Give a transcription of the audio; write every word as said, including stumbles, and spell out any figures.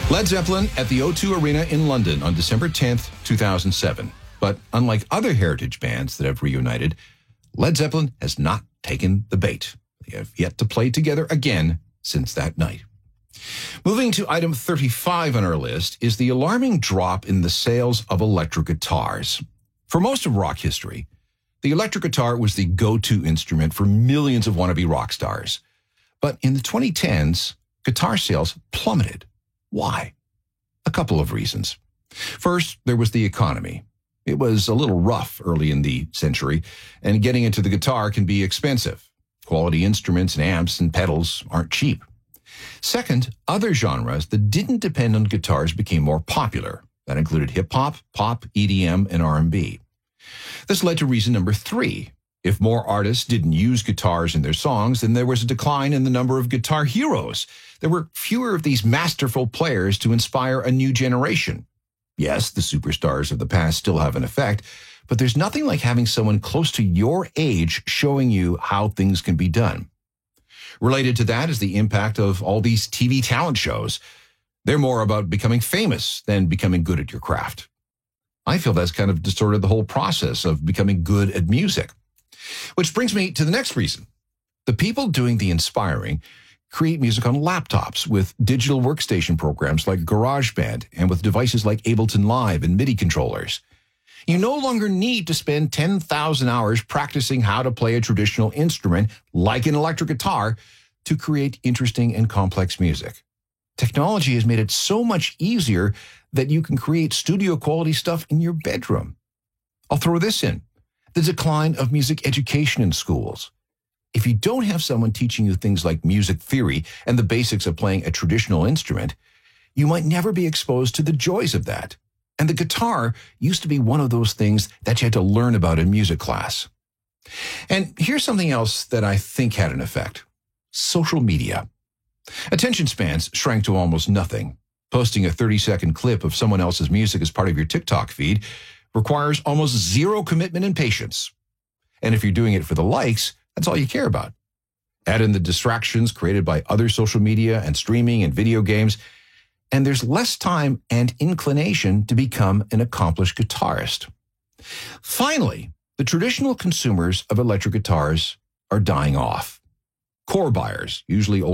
Led Zeppelin at the O two Arena in London on December tenth, two thousand seven. But unlike other heritage bands that have reunited, Led Zeppelin has not taken the bait. They have yet to play together again since that night. Moving to item thirty-five on our list is the alarming drop in the sales of electric guitars. For most of rock history, the electric guitar was the go-to instrument for millions of wannabe rock stars. But in the twenty tens, guitar sales plummeted. Why? A couple of reasons. First, there was the economy. It was a little rough early in the century, and getting into the guitar can be expensive. Quality instruments and amps and pedals aren't cheap. Second, other genres that didn't depend on guitars became more popular. That included hip-hop, pop, E D M, and R and B. This led to reason number three. If more artists didn't use guitars in their songs, then there was a decline in the number of guitar heroes. There were fewer of these masterful players to inspire a new generation. Yes, the superstars of the past still have an effect, but there's nothing like having someone close to your age showing you how things can be done. Related to that is the impact of all these T V talent shows. They're more about becoming famous than becoming good at your craft. I feel that's kind of distorted the whole process of becoming good at music. Which brings me to the next reason. The people doing the inspiring create music on laptops with digital workstation programs like GarageBand and with devices like Ableton Live and MIDI controllers. You no longer need to spend ten thousand hours practicing how to play a traditional instrument like an electric guitar to create interesting and complex music. Technology has made it so much easier that you can create studio quality stuff in your bedroom. I'll throw this in. The decline of music education in schools. If you don't have someone teaching you things like music theory and the basics of playing a traditional instrument, you might never be exposed to the joys of that. And the guitar used to be one of those things that you had to learn about in music class. And here's something else that I think had an effect. Social media. Attention spans shrank to almost nothing. Posting a thirty-second clip of someone else's music as part of your TikTok feed requires almost zero commitment and patience. And if you're doing it for the likes, that's all you care about. Add in the distractions created by other social media and streaming and video games, and there's less time and inclination to become an accomplished guitarist. Finally, the traditional consumers of electric guitars are dying off. Core buyers, usually older